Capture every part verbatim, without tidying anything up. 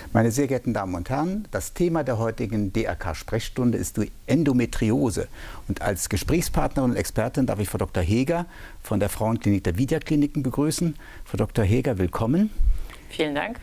Meine sehr geehrten Damen und Herren, das Thema der heutigen D R K-Sprechstunde ist die Endometriose. Und als Gesprächspartnerin und Expertin darf ich Frau Doktor Heger von der Frauenklinik der Vidya Kliniken begrüßen. Frau Doktor Heger, willkommen. Vielen Dank.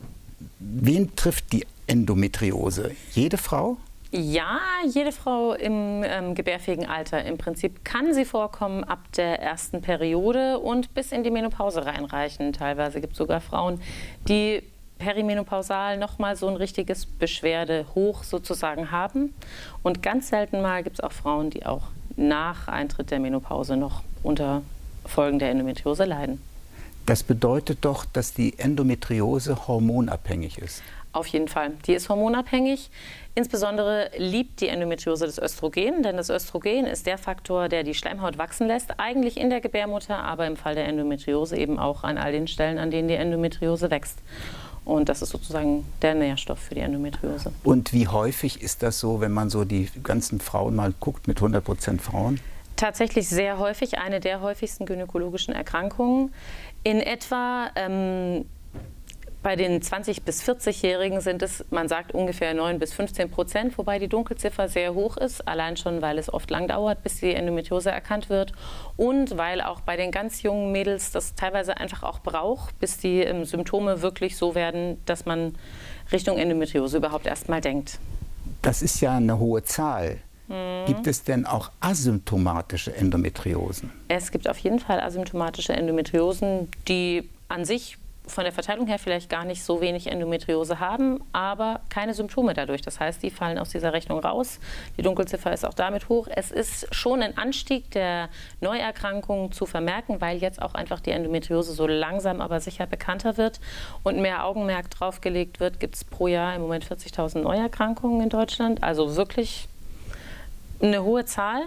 Wen trifft die Endometriose? Jede Frau? Ja, jede Frau im ähm, gebärfähigen Alter. Im Prinzip kann sie vorkommen ab der ersten Periode und bis in die Menopause reinreichen. Teilweise gibt es sogar Frauen, die perimenopausal nochmal so ein richtiges Beschwerdehoch sozusagen haben. Und ganz selten mal gibt es auch Frauen, die auch nach Eintritt der Menopause noch unter Folgen der Endometriose leiden. Das bedeutet doch, dass die Endometriose hormonabhängig ist. Auf jeden Fall. Die ist hormonabhängig. Insbesondere liebt die Endometriose das Östrogen, denn das Östrogen ist der Faktor, der die Schleimhaut wachsen lässt, eigentlich in der Gebärmutter, aber im Fall der Endometriose eben auch an all den Stellen, an denen die Endometriose wächst. Und das ist sozusagen der Nährstoff für die Endometriose. Und wie häufig ist das so, wenn man so die ganzen Frauen mal guckt, mit hundert Prozent Frauen? Tatsächlich sehr häufig, eine der häufigsten gynäkologischen Erkrankungen. In etwa ähm, bei den zwanzig- bis vierzig-Jährigen sind es, man sagt, ungefähr neun bis fünfzehn Prozent, wobei die Dunkelziffer sehr hoch ist, allein schon, weil es oft lang dauert, bis die Endometriose erkannt wird und weil auch bei den ganz jungen Mädels das teilweise einfach auch braucht, bis die ähm, Symptome wirklich so werden, dass man Richtung Endometriose überhaupt erst mal denkt. Das ist ja eine hohe Zahl. Mhm. Gibt es denn auch asymptomatische Endometriosen? Es gibt auf jeden Fall asymptomatische Endometriosen, die an sich von der Verteilung her vielleicht gar nicht so wenig Endometriose haben, aber keine Symptome dadurch. Das heißt, die fallen aus dieser Rechnung raus. Die Dunkelziffer ist auch damit hoch. Es ist schon ein Anstieg der Neuerkrankungen zu vermerken, weil jetzt auch einfach die Endometriose so langsam aber sicher bekannter wird und mehr Augenmerk drauf gelegt wird. Gibt es pro Jahr im Moment vierzigtausend Neuerkrankungen in Deutschland. Also wirklich eine hohe Zahl.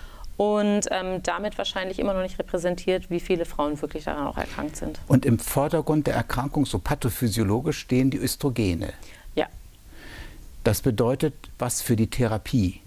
Und ähm, damit wahrscheinlich immer noch nicht repräsentiert, wie viele Frauen wirklich daran auch erkrankt sind. Und im Vordergrund der Erkrankung, so pathophysiologisch, stehen die Östrogene. Ja. Das bedeutet was für die Therapie?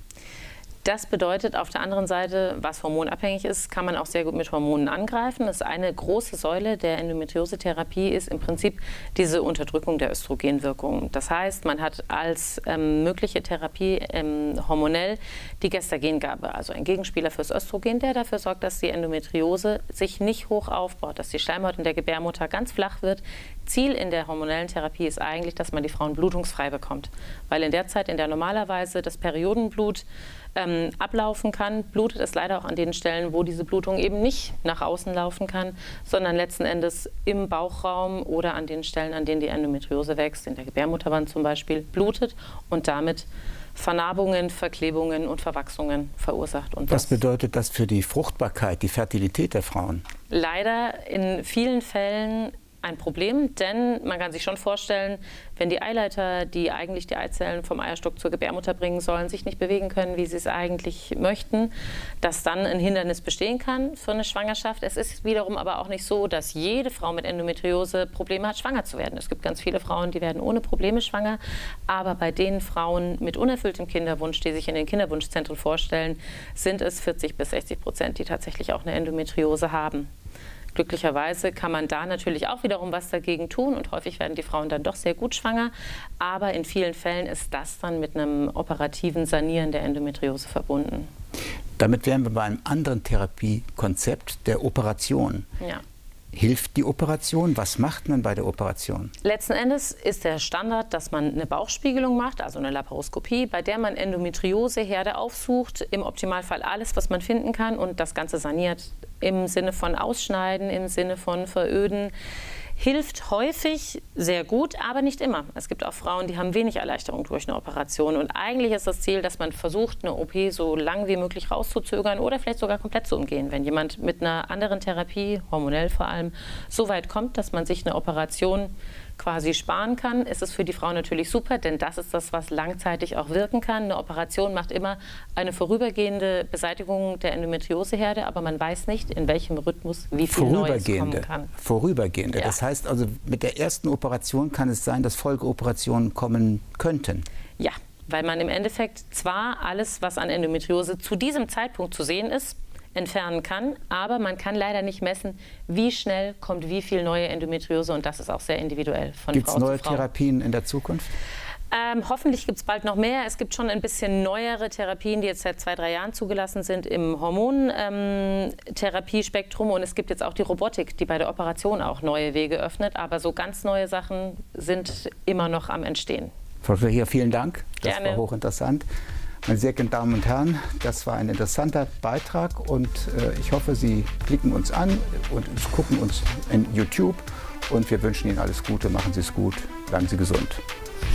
Das bedeutet auf der anderen Seite, was hormonabhängig ist, kann man auch sehr gut mit Hormonen angreifen. Das ist eine große Säule der Endometriose-Therapie ist im Prinzip diese Unterdrückung der Östrogenwirkung. Das heißt, man hat als ähm, mögliche Therapie ähm, hormonell die Gestagengabe, also ein Gegenspieler fürs Östrogen, der dafür sorgt, dass die Endometriose sich nicht hoch aufbaut, dass die Schleimhaut in der Gebärmutter ganz flach wird. Ziel in der hormonellen Therapie ist eigentlich, dass man die Frauen blutungsfrei bekommt, weil in der Zeit, in der normalerweise das Periodenblut ähm, ablaufen kann, blutet es leider auch an den Stellen, wo diese Blutung eben nicht nach außen laufen kann, sondern letzten Endes im Bauchraum oder an den Stellen, an denen die Endometriose wächst, in der Gebärmutterwand zum Beispiel, blutet und damit Vernarbungen, Verklebungen und Verwachsungen verursacht. Und was bedeutet das für die Fruchtbarkeit, die Fertilität der Frauen? Leider in vielen Fällen ein Problem, denn man kann sich schon vorstellen, wenn die Eileiter, die eigentlich die Eizellen vom Eierstock zur Gebärmutter bringen sollen, sich nicht bewegen können, wie sie es eigentlich möchten, dass dann ein Hindernis bestehen kann für eine Schwangerschaft. Es ist wiederum aber auch nicht so, dass jede Frau mit Endometriose Probleme hat, schwanger zu werden. Es gibt ganz viele Frauen, die werden ohne Probleme schwanger, aber bei den Frauen mit unerfülltem Kinderwunsch, die sich in den Kinderwunschzentren vorstellen, sind es vierzig bis sechzig Prozent, die tatsächlich auch eine Endometriose haben. Glücklicherweise kann man da natürlich auch wiederum was dagegen tun und häufig werden die Frauen dann doch sehr gut schwanger. Aber in vielen Fällen ist das dann mit einem operativen Sanieren der Endometriose verbunden. Damit wären wir bei einem anderen Therapiekonzept, der Operation. Ja. Hilft die Operation? Was macht man bei der Operation? Letzten Endes ist der Standard, dass man eine Bauchspiegelung macht, also eine Laparoskopie, bei der man Endometrioseherde aufsucht, im Optimalfall alles, was man finden kann und das Ganze saniert. Im Sinne von Ausschneiden, im Sinne von Veröden. Hilft häufig sehr gut, aber nicht immer. Es gibt auch Frauen, die haben wenig Erleichterung durch eine Operation. Und eigentlich ist das Ziel, dass man versucht, eine O P so lang wie möglich rauszuzögern oder vielleicht sogar komplett zu umgehen. Wenn jemand mit einer anderen Therapie, hormonell vor allem, so weit kommt, dass man sich eine Operation quasi sparen kann, ist es für die Frau natürlich super, denn das ist das, was langzeitig auch wirken kann. Eine Operation macht immer eine vorübergehende Beseitigung der Endometrioseherde, aber man weiß nicht, in welchem Rhythmus wie viel Neues kommen kann. Vorübergehende. Ja. Das heißt also, mit der ersten Operation kann es sein, dass Folgeoperationen kommen könnten. Ja, weil man im Endeffekt zwar alles, was an Endometriose zu diesem Zeitpunkt zu sehen ist, entfernen kann. Aber man kann leider nicht messen, wie schnell kommt wie viel neue Endometriose. Und das ist auch sehr individuell von Gibt's Frau zu Frau. Gibt es neue Therapien in der Zukunft? Ähm, hoffentlich gibt es bald noch mehr. Es gibt schon ein bisschen neuere Therapien, die jetzt seit zwei, drei Jahren zugelassen sind im Hormontherapiespektrum. Ähm, und es gibt jetzt auch die Robotik, die bei der Operation auch neue Wege öffnet. Aber so ganz neue Sachen sind immer noch am Entstehen. Frau Doktor Heger, vielen Dank. Das Gerne. war hochinteressant. Meine sehr geehrten Damen und Herren, das war ein interessanter Beitrag und äh, ich hoffe, Sie klicken uns an und gucken uns in YouTube und wir wünschen Ihnen alles Gute, machen Sie es gut, bleiben Sie gesund.